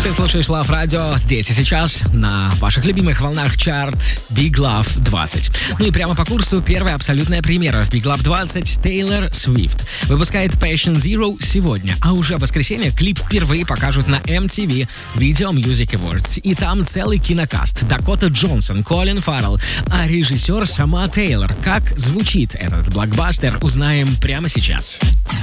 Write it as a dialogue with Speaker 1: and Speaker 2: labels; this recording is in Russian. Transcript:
Speaker 1: Ты слушаешь Love Radio здесь и сейчас на ваших любимых волнах чарт Big Love 20. Ну и прямо по курсу первая абсолютная премьера в Big Love 20 Taylor Swift. Выпускает Passion Zero сегодня, а уже в воскресенье клип впервые покажут на MTV Video Music Awards. И там целый кинокаст. Дакота Джонсон, Колин Фаррелл, а режиссер сама Тейлор. Как звучит этот блокбастер, узнаем прямо сейчас.